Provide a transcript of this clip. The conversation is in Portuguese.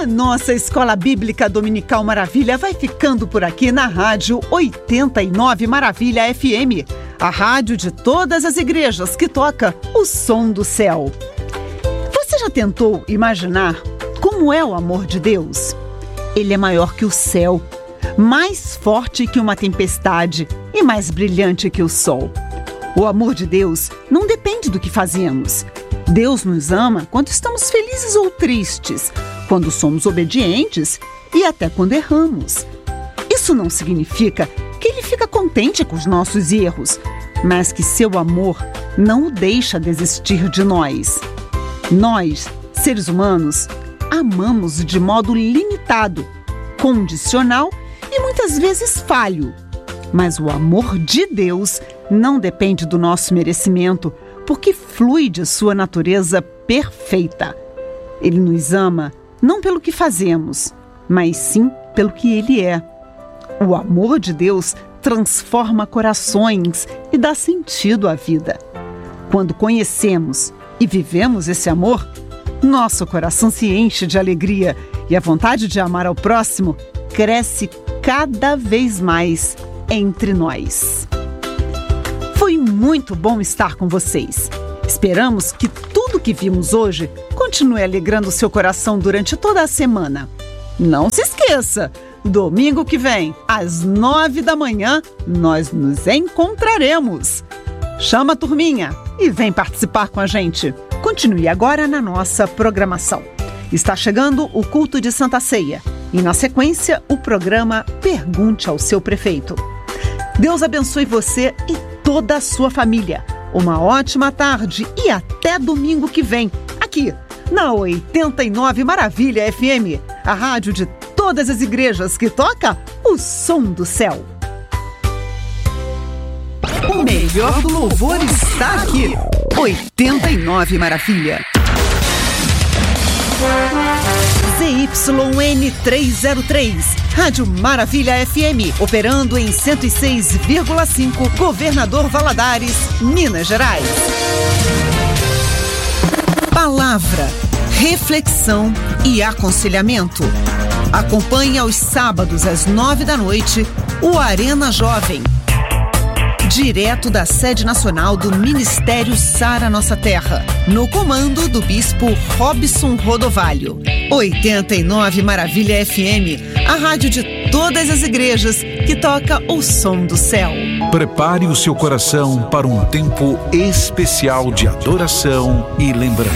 A nossa Escola Bíblica Dominical Maravilha vai ficando por aqui na Rádio 89 Maravilha FM, a rádio de todas as igrejas que toca o som do céu. Você já tentou imaginar como é o amor de Deus? Ele é maior que o céu, mais forte que uma tempestade e mais brilhante que o sol. O amor de Deus não depende do que fazemos. Deus nos ama quando estamos felizes ou tristes, quando somos obedientes e até quando erramos. Isso não significa que Ele fica contente com os nossos erros, mas que seu amor não o deixa desistir de nós. Nós, seres humanos, amamos de modo limitado, condicional e muitas vezes falho. Mas o amor de Deus não depende do nosso merecimento, porque flui de sua natureza perfeita. Ele nos ama não pelo que fazemos, mas sim pelo que Ele é. O amor de Deus transforma corações e dá sentido à vida. Quando conhecemos e vivemos esse amor, nosso coração se enche de alegria e a vontade de amar ao próximo cresce cada vez mais entre nós. Foi muito bom estar com vocês. Esperamos que tudo que vimos hoje continue alegrando seu coração durante toda a semana. Não se esqueça, domingo que vem, às 9 da manhã, nós nos encontraremos. Chama a turminha e vem participar com a gente. Continue agora na nossa programação. Está chegando o culto de Santa Ceia e, na sequência, o programa Pergunte ao seu prefeito. Deus abençoe você e toda a sua família. Uma ótima tarde e até domingo que vem, aqui na 89 Maravilha FM, a rádio de todas as igrejas que toca o som do céu. O melhor do louvor está aqui. 89 Maravilha. ZYN 303, Rádio Maravilha FM, operando em 106,5, Governador Valadares, Minas Gerais. Palavra, reflexão e aconselhamento. Acompanhe aos sábados às 9 da noite o Arena Jovem, direto da sede nacional do Ministério Sara Nossa Terra, no comando do Bispo Robson Rodovalho. 89 Maravilha FM, a rádio de todas as igrejas que toca o som do céu. Prepare o seu coração para um tempo especial de adoração e lembrança.